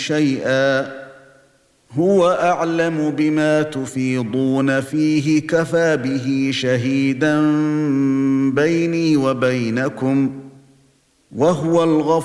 شيئا هو أعلم بما تفيضون فيه كفى به شهيدا بيني وبينكم وهو الغفور